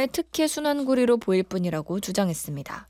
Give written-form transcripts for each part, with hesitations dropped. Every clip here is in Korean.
하나의 특혜 순환고리로 보일 뿐이라고 주장했습니다.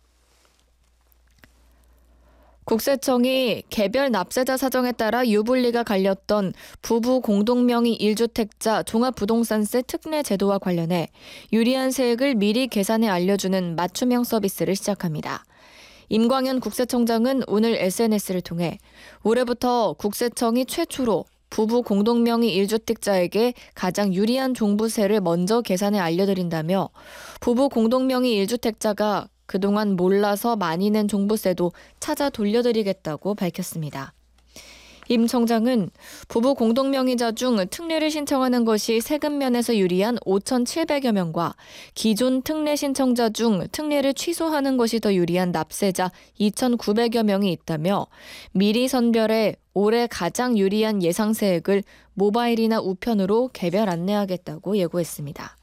국세청이 개별 납세자 사정에 따라 유불리가 갈렸던 부부 공동명의 1주택자 종합부동산세 특례 제도와 관련해 유리한 세액을 미리 계산해 알려주는 맞춤형 서비스를 시작합니다. 임광현 국세청장은 오늘 SNS를 통해 올해부터 국세청이 최초로 부부 공동명의 1주택자에게 가장 유리한 종부세를 먼저 계산해 알려드린다며 부부 공동명의 1주택자가 그동안 몰라서 많이 낸 종부세도 찾아 돌려드리겠다고 밝혔습니다. 임 청장은 부부 공동명의자 중 특례를 신청하는 것이 세금 면에서 유리한 5,700여 명과 기존 특례 신청자 중 특례를 취소하는 것이 더 유리한 납세자 2,900여 명이 있다며 미리 선별해 올해 가장 유리한 예상세액을 모바일이나 우편으로 개별 안내하겠다고 예고했습니다.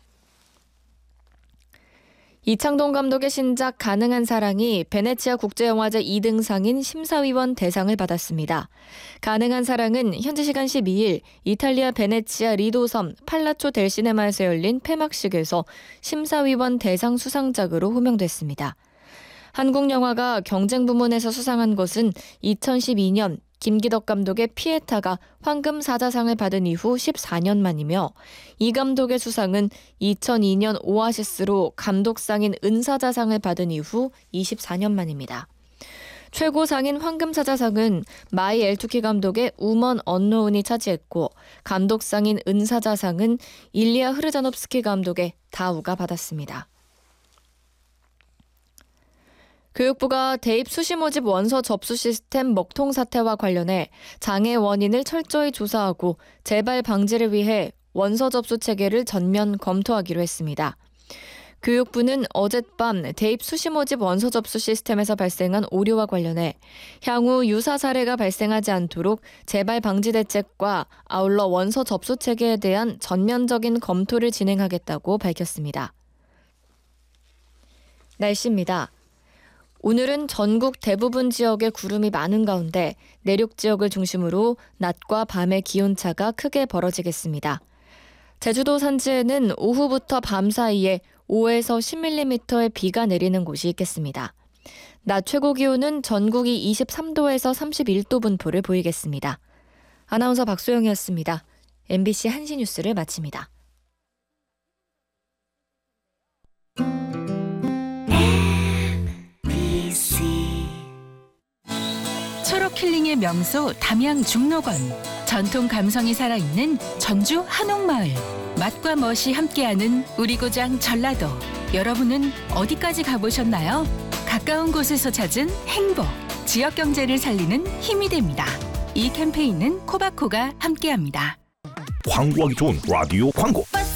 이창동 감독의 신작 가능한 사랑이 베네치아 국제영화제 2등상인 심사위원 대상을 받았습니다. 가능한 사랑은 현지 시간 12일 이탈리아 베네치아 리도섬 팔라초 델 시네마에서 열린 폐막식에서 심사위원 대상 수상작으로 호명됐습니다. 한국 영화가 경쟁 부문에서 수상한 것은 2012년 김기덕 감독의 피에타가 황금 사자상을 받은 이후 14년 만이며 이 감독의 수상은 2002년 오아시스로 감독상인 은사자상을 받은 이후 24년 만입니다. 최고상인 황금사자상은 마이 엘투키 감독의 우먼 언노운이 차지했고 감독상인 은사자상은 일리아 흐르자노프스키 감독의 다우가 받았습니다. 교육부가 대입 수시 모집 원서 접수 시스템 먹통 사태와 관련해 장애 원인을 철저히 조사하고 재발 방지를 위해 원서 접수 체계를 전면 검토하기로 했습니다. 교육부는 어젯밤 대입 수시 모집 원서 접수 시스템에서 발생한 오류와 관련해 향후 유사 사례가 발생하지 않도록 재발 방지 대책과 아울러 원서 접수 체계에 대한 전면적인 검토를 진행하겠다고 밝혔습니다. 날씨입니다. 오늘은 전국 대부분 지역에 구름이 많은 가운데 내륙 지역을 중심으로 낮과 밤의 기온차가 크게 벌어지겠습니다. 제주도 산지에는 오후부터 밤 사이에 5에서 10mm의 비가 내리는 곳이 있겠습니다. 낮 최고 기온은 전국이 23도에서 31도 분포를 보이겠습니다. 아나운서 박소영이었습니다. MBC 한시뉴스를 마칩니다. 초록 힐링의 명소 담양 중록원, 전통 감성이 살아있는 전주 한옥마을, 맛과 멋이 함께하는 우리 고장 전라도. 여러분은 어디까지 가보셨나요? 가까운 곳에서 찾은 행복, 지역 경제를 살리는 힘이 됩니다. 이 캠페인은 코바코가 함께합니다. 광고하기 좋은 라디오 광고.